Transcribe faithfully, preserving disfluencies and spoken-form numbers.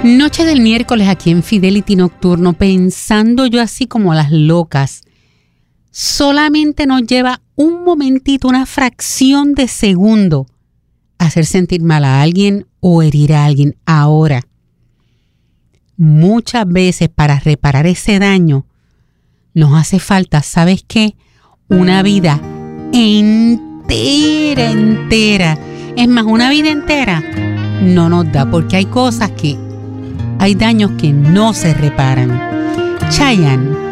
Noche del miércoles aquí en Fidelity Nocturno, pensando yo así como las locas. Solamente nos lleva un momentito, una fracción de segundo, hacer sentir mal a alguien o herir a alguien. Ahora, muchas veces para reparar ese daño, nos hace falta, ¿sabes qué? Una vida entera, entera. Es más, una vida entera no nos da, porque hay cosas que, hay daños que no se reparan. Chayanne,